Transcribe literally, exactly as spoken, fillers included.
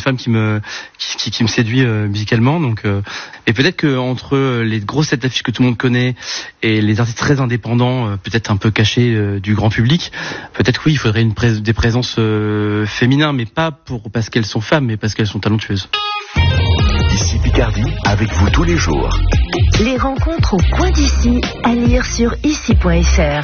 femme qui me qui, qui, qui me séduit euh, musicalement. Donc, euh, et peut-être que entre les grosses têtes d'affiche que tout le monde connaît et les artistes très indépendants, euh, peut-être un peu cachés euh, du grand public, peut-être oui, il faudrait une pré- des présences euh, féminines, mais pas pour parce qu'elles sont femmes, mais parce qu'elles sont talentueuses. Ici Picardie, avec vous tous les jours. Les rencontres au coin d'ici, à lire sur ici point f r.